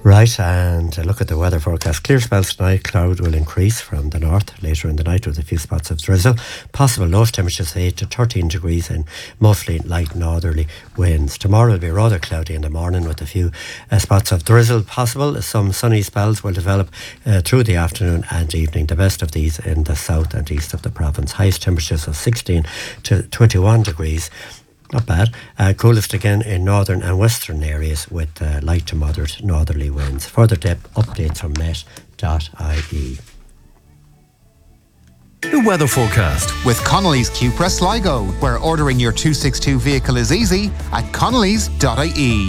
Right, and look at the weather forecast. Clear spells tonight. Cloud will increase from the north later in the night with a few spots of drizzle. Possible lowest temperatures 8 to 13 degrees and mostly light northerly winds. Tomorrow will be rather cloudy in the morning with a few spots of drizzle possible. Some sunny spells will develop through the afternoon and evening. The best of these in the south and east of the province. Highest temperatures of 16 to 21 degrees. Not bad. Coolest again in northern and western areas with light to moderate northerly winds. Further depth updates from met.ie. The weather forecast with Connolly's Cupra Sligo, where ordering your 262 vehicle is easy at connellys.ie.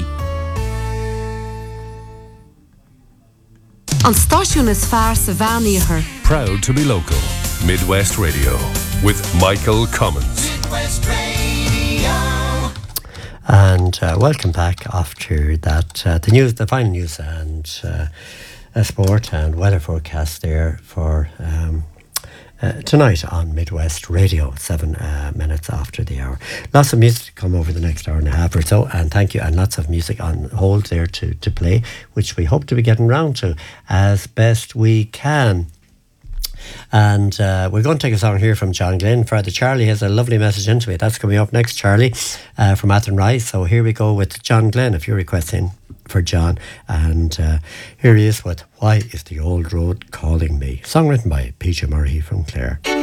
An stáisiún is fearr sa bheánaíochar. Proud to be local. Midwest Radio with Michael Cummins. Midwest Radio. And welcome back after that. The final news and sport and weather forecast there for tonight on Midwest Radio, 7 minutes after the hour. Lots of music to come over the next hour and a half or so, and thank you, and lots of music on hold there to play, which we hope to be getting round to as best we can. And we're going to take a song here from John Glenn. Father Charlie has a lovely message into it. That's coming up next, Charlie, from Athenry. So here we go with John Glenn, if you're requesting for John. And here he is with Why Is the Old Road Calling Me? Song written by Peter Murray from Clare.